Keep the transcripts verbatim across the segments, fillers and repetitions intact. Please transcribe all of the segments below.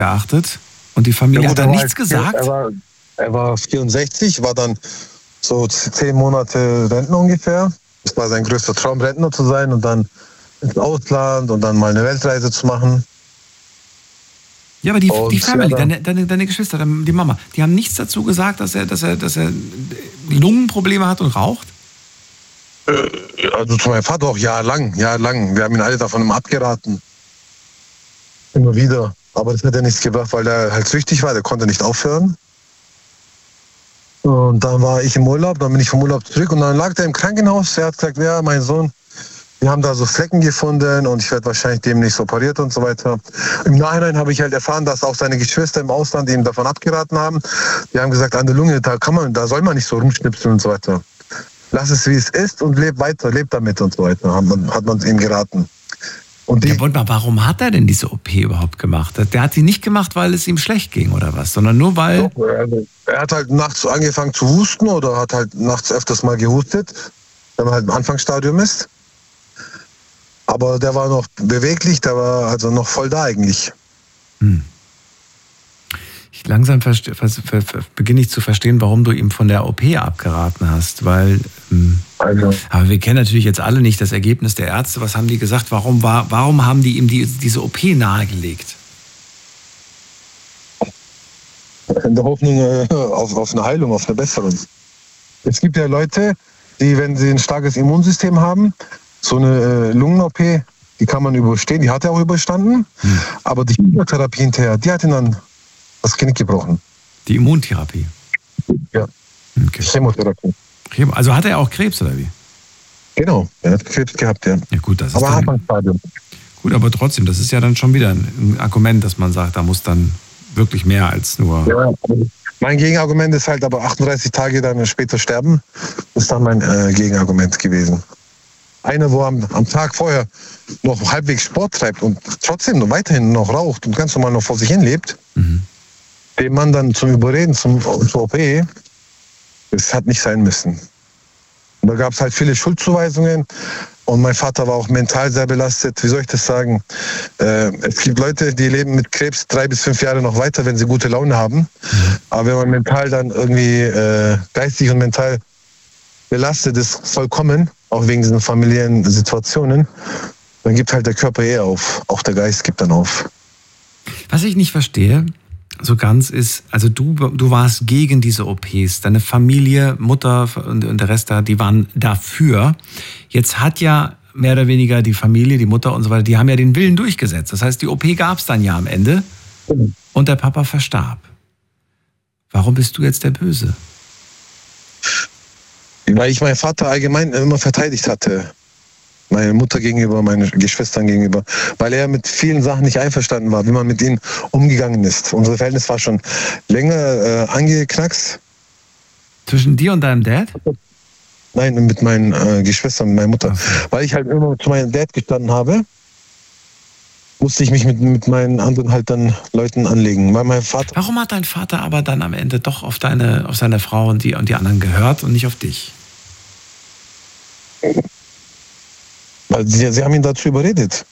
geachtet und die Familie ja, gut, hat dann nichts halt, gesagt? Er war, er war vierundsechzig, war dann so zehn Monate Rentner ungefähr. Das war sein größter Traum, Rentner zu sein und dann ins Ausland und dann mal eine Weltreise zu machen. Ja, aber die, die Family, deine, deine, deine Geschwister, die Mama, die haben nichts dazu gesagt, dass er, dass er, dass er Lungenprobleme hat und raucht? Also zu meinem Vater auch jahrelang, jahrelang. Wir haben ihn alle davon immer abgeraten. Immer wieder. Aber das hat ja nichts gebracht, weil er halt süchtig war, der konnte nicht aufhören. Und dann war ich im Urlaub, dann bin ich vom Urlaub zurück und dann lag er im Krankenhaus. Er hat gesagt, ja, mein Sohn, wir haben da so Flecken gefunden und ich werde wahrscheinlich demnächst operiert und so weiter. Im Nachhinein habe ich halt erfahren, dass auch seine Geschwister im Ausland ihm davon abgeraten haben. Die haben gesagt, an der Lunge, da kann man, da soll man nicht so rumschnipseln und so weiter. Lass es, wie es ist und leb weiter, leb damit und so weiter, hat man, hat man ihm geraten. Und die, ja, wollt mal, warum hat er denn diese O P überhaupt gemacht? Der hat sie nicht gemacht, weil es ihm schlecht ging oder was, sondern nur weil... Doch, also, er hat halt nachts angefangen zu husten oder hat halt nachts öfters mal gehustet, wenn man halt im Anfangsstadium ist. Aber der war noch beweglich, der war also noch voll da eigentlich. Hm. Ich langsam verste- vers- ver- ver- beginne ich zu verstehen, warum du ihm von der O P abgeraten hast, weil... Hm, also. Aber wir kennen natürlich jetzt alle nicht das Ergebnis der Ärzte. Was haben die gesagt? Warum, war, warum haben die ihm die, diese O P nahegelegt? In der Hoffnung äh, auf, auf eine Heilung, auf eine Besserung. Es gibt ja Leute, die, wenn sie ein starkes Immunsystem haben, so eine äh, Lungen-O P, die kann man überstehen, die hat er auch überstanden. Hm. Aber die Chemotherapie hinterher, die hat ihn dann das Genick gebrochen. Die Immuntherapie? Ja, okay. Chemotherapie. Also hat er auch Krebs, oder wie? Genau, er hat Krebs gehabt, ja. Ja gut, das ist aber dann, Anfangsstadium. Gut, aber trotzdem, das ist ja dann schon wieder ein Argument, dass man sagt, da muss dann wirklich mehr als nur... Ja, mein Gegenargument ist halt aber achtunddreißig Tage dann später sterben. Das ist dann mein äh, Gegenargument gewesen. Einer, wo am, am Tag vorher noch halbwegs Sport treibt und trotzdem noch weiterhin noch raucht und ganz normal noch vor sich hin lebt, mhm. den Mann dann zum Überreden, zum, zur O P, das hat nicht sein müssen. Und da gab es halt viele Schuldzuweisungen und mein Vater war auch mental sehr belastet. Wie soll ich das sagen? Äh, es gibt Leute, die leben mit Krebs drei bis fünf Jahre noch weiter, wenn sie gute Laune haben. Mhm. Aber wenn man mental dann irgendwie äh, geistig und mental belastet ist, vollkommen, auch wegen diesen familiären Situationen, dann gibt halt der Körper eher auf. Auch der Geist gibt dann auf. Was ich nicht verstehe, so ganz ist, also du, du warst gegen diese O Ps, deine Familie, Mutter und, und der Rest da, die waren dafür. Jetzt hat ja mehr oder weniger die Familie, die Mutter und so weiter, die haben ja den Willen durchgesetzt. Das heißt, die O P gab es dann ja am Ende und der Papa verstarb. Warum bist du jetzt der Böse? Weil ich meinen Vater allgemein immer verteidigt hatte. Meine Mutter gegenüber, meine Geschwistern gegenüber. Weil er mit vielen Sachen nicht einverstanden war, wie man mit ihnen umgegangen ist. Unser Verhältnis war schon länger äh, angeknackst. Zwischen dir und deinem Dad? Nein, mit meinen äh, Geschwistern, mit meiner Mutter. Okay. Weil ich halt immer zu meinem Dad gestanden habe, musste ich mich mit, mit meinen anderen halt dann Leuten anlegen. Weil mein Vater... Warum hat dein Vater aber dann am Ende doch auf, deine, auf seine Frau und die, und die anderen gehört und nicht auf dich? Weil sie, sie haben ihn dazu überredet.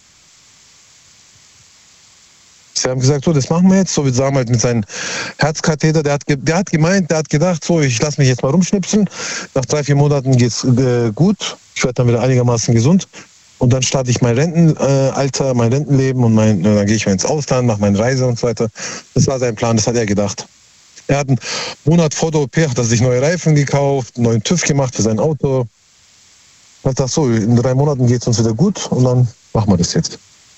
Sie haben gesagt, so, das machen wir jetzt, so wie sagen halt mit seinem Herzkatheter. Der hat, der hat gemeint, der hat gedacht, so, ich lasse mich jetzt mal rumschnipseln. Nach drei, vier Monaten geht's äh, gut. Ich werde dann wieder einigermaßen gesund. Und dann starte ich mein Rentenalter, äh, mein Rentenleben und mein, äh, dann gehe ich mal ins Ausland, mache meine Reise und so weiter. Das war sein Plan, das hat er gedacht. Er hat einen Monat vor der O P, hat er sich neue Reifen gekauft, einen neuen TÜV gemacht für sein Auto. Ich dachte so, in drei Monaten geht es uns wieder gut und dann machen wir das jetzt.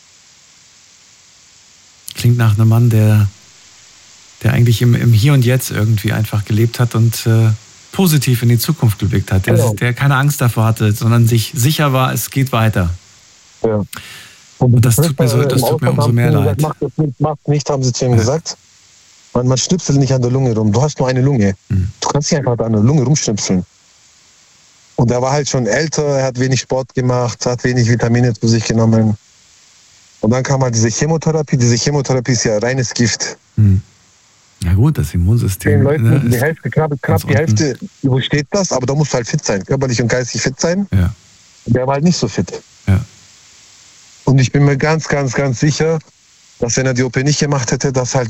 Klingt nach einem Mann, der, der eigentlich im, im Hier und Jetzt irgendwie einfach gelebt hat und äh, positiv in die Zukunft geblickt hat. Der, genau. der keine Angst davor hatte, sondern sich sicher war, es geht weiter. Ja. Und, und das tut mir, so, das tut mir umso mehr leid. Gesagt, macht das nicht, macht nicht, haben sie zu ihm ja. gesagt. Man, man schnipselt nicht an der Lunge rum. Du hast nur eine Lunge. Mhm. Du kannst nicht einfach an der Lunge rumschnipseln. Und er war halt schon älter, er hat wenig Sport gemacht, hat wenig Vitamine zu sich genommen. Und dann kam halt diese Chemotherapie. Diese Chemotherapie ist ja reines Gift. Hm. Ja gut, das Immunsystem. Den Leuten, ne, die Hälfte, knapp, knapp die Hälfte übersteht das, aber da musst du halt fit sein, körperlich und geistig fit sein. Ja. Der war halt nicht so fit. Ja. Und ich bin mir ganz, ganz, ganz sicher, dass wenn er die O P nicht gemacht hätte, dass halt